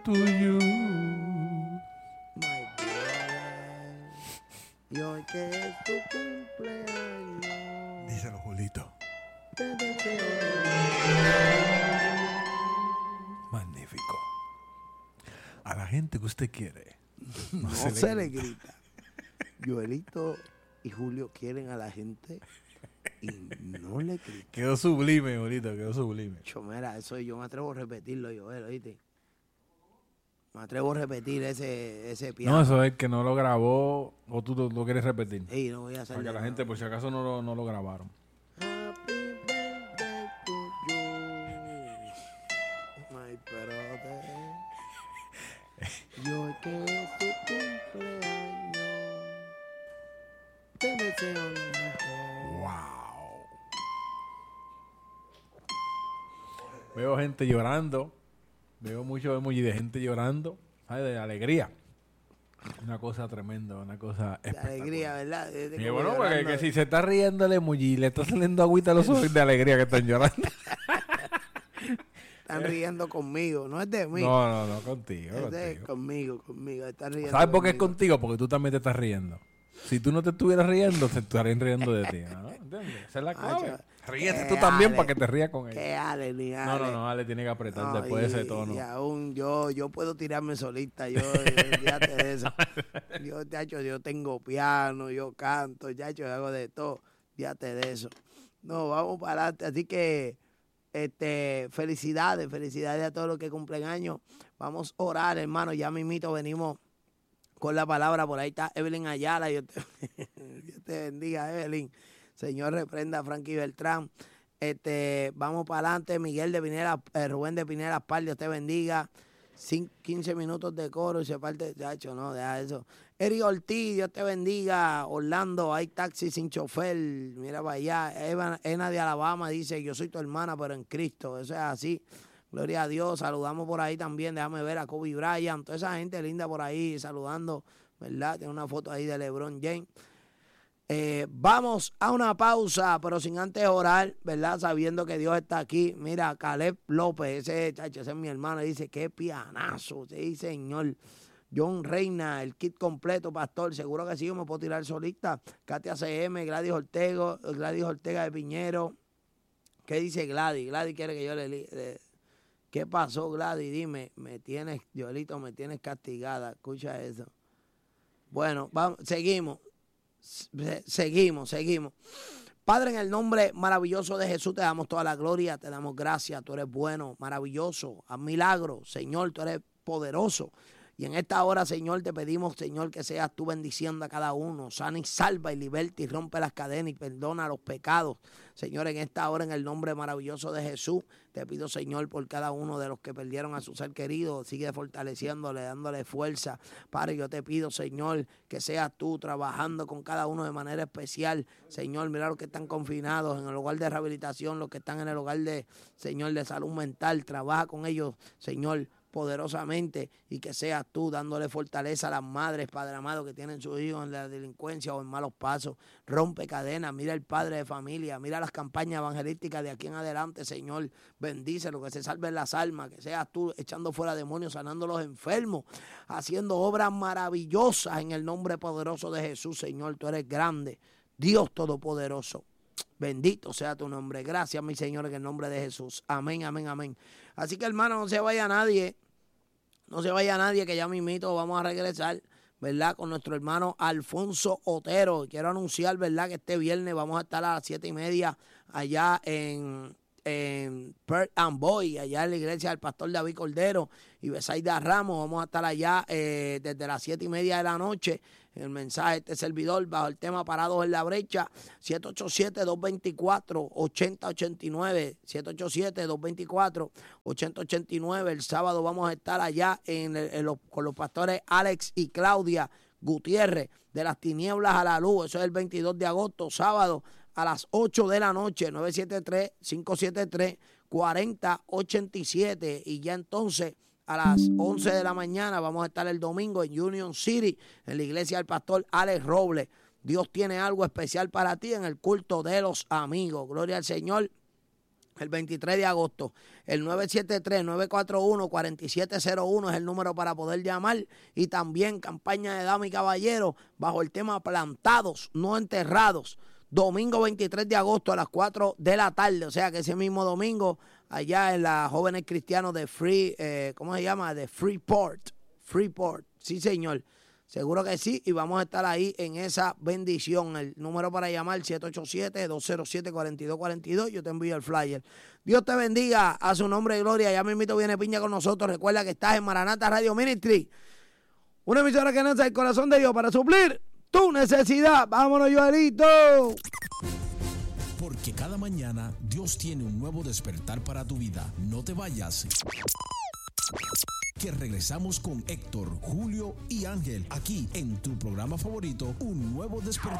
to you. My brother. Y hoy que es tu cumpleaños. Díselo, Julito. Te deseo. Magnífico. A la gente que usted quiere. No se le grita. Joelito y Julio quieren a la gente y no le gritan. Quedó sublime, Julito, quedó sublime. Mira, eso yo me atrevo a repetirlo, Joel, ¿oíste? Me atrevo a repetir ese piano. No, eso es que no lo grabó o tú lo quieres repetir. Sí, no voy a hacer Para que la gente, por si acaso, no lo grabaron. Happy birthday to you, my brother. Yo que es tu cumpleaños, te deseo lo mejor. ¡Wow! Veo gente llorando. Veo mucho emoji de gente llorando. ¿Sabes? De alegría. Una cosa tremenda, una cosa De espectacular. alegría, ¿verdad? Y bueno, porque que si se está riendo el emoji, le está saliendo agüita a los ojos de alegría que están llorando. Están riendo conmigo, no es de mí. No, contigo. Es conmigo. Están riendo. ¿Sabes por qué es conmigo. contigo? Porque tú también te estás riendo. Si tú no te estuvieras riendo, se estarían riendo de ti, ¿no? ¿Entiendes? Esa es la clave. Ríete tú también Ale, para que te rías con ellos. Que Ale, ni Ale. No, Ale tiene que apretar No, después de ese tono. Y aún yo puedo tirarme solita, fíjate de eso. Yo tengo piano, yo canto, yo hago de todo, fíjate de eso. No, vamos para adelante, así que felicidades a todos los que cumplen años. Vamos a orar, hermano, ya mismito venimos con la palabra, por ahí está Evelyn Ayala, Dios te bendiga, Evelyn. Señor, reprenda a Frankie Beltrán. Vamos para adelante. Miguel de Pinera, Rubén de Pinera, Par, Dios te bendiga. 15 minutos de coro y se parte. Chacho, no, deja eso. Eric Ortiz, Dios te bendiga. Orlando, hay taxi sin chofer. Mira para allá. Ena de Alabama dice: yo soy tu hermana, pero en Cristo. Eso es así. Gloria a Dios. Saludamos por ahí también. Déjame ver a Kobe Bryant. Toda esa gente linda por ahí saludando, ¿verdad? Tiene una foto ahí de LeBron James. Vamos a una pausa, pero sin antes orar, ¿verdad? Sabiendo que Dios está aquí. Mira, Caleb López, ese es mi hermano, dice: qué pianazo, sí, señor. John Reina, el kit completo, pastor, seguro que sí, yo me puedo tirar solista. Katia CM, Gladys Ortega de Piñero. ¿Qué dice Gladys? Gladys quiere que yo le ¿qué pasó, Gladys? Dime, Joelito, me tienes castigada. Escucha eso. Bueno, vamos, seguimos. Padre, en el nombre maravilloso de Jesús te damos toda la gloria, te damos gracias. Tú eres bueno, maravilloso, haz milagros, Señor, tú eres poderoso. Y en esta hora, Señor, te pedimos, Señor, que seas tú bendiciendo a cada uno. Sana y salva y liberta y rompe las cadenas y perdona los pecados. Señor, en esta hora, en el nombre maravilloso de Jesús, te pido, Señor, por cada uno de los que perdieron a su ser querido. Sigue fortaleciéndole, dándole fuerza. Padre, yo te pido, Señor, que seas tú trabajando con cada uno de manera especial. Señor, mira los que están confinados en el hogar de rehabilitación, los que están en el hogar de, Señor, de salud mental. Trabaja con ellos, Señor, poderosamente, y que seas tú dándole fortaleza a las madres, Padre amado, que tienen sus hijos en la delincuencia o en malos pasos. Rompe cadenas, mira el padre de familia, mira las campañas evangelísticas de aquí en adelante, Señor. Bendícelo, que se salven las almas, que seas tú echando fuera demonios, sanando los enfermos, haciendo obras maravillosas en el nombre poderoso de Jesús, Señor. Tú eres grande, Dios todopoderoso. Bendito sea tu nombre. Gracias, mi Señor, en el nombre de Jesús. Amén, amén, amén. Así que, hermano, no se vaya nadie. No se vaya nadie, que ya mismito vamos a regresar, ¿verdad? Con nuestro hermano Alfonso Otero. Quiero anunciar, ¿verdad? Que este viernes vamos a estar a las 7:30 allá en Perth and Boy, allá en la iglesia del pastor David Cordero y Besaida Ramos. Vamos a estar allá desde las 7:30 de la noche. El mensaje de este servidor bajo el tema Parados en la Brecha, 787-224-8089, 787-224-8089. El sábado vamos a estar allá con los pastores Alex y Claudia Gutiérrez, de las tinieblas a la luz. Eso es el 22 de agosto, sábado, a las 8 de la noche, 973-573-4087. Y ya entonces, a las 11 de la mañana, vamos a estar el domingo en Union City, en la iglesia del pastor Alex Robles. Dios tiene algo especial para ti en el culto de los amigos. Gloria al Señor. el 23 de agosto. El 973-941-4701 es el número para poder llamar. Y también campaña de damas y caballeros bajo el tema plantados, no enterrados. Domingo 23 de agosto a las 4 de la tarde. O sea que ese mismo domingo allá en la Jóvenes Cristianos de ¿cómo se llama? De Freeport. Freeport, sí señor. Seguro que sí, y vamos a estar ahí en esa bendición. El número para llamar, 787-207-4242. Yo te envío el flyer. Dios te bendiga, a su nombre y gloria. Ya mismito viene Piña con nosotros. Recuerda que estás en Maranata Radio Ministry, una emisora que nace del corazón de Dios para suplir tu necesidad. Vámonos, Joelito. Porque cada mañana Dios tiene un nuevo despertar para tu vida. No te vayas, que regresamos con Héctor, Julio y Ángel, aquí en tu programa favorito, Un Nuevo Despertar.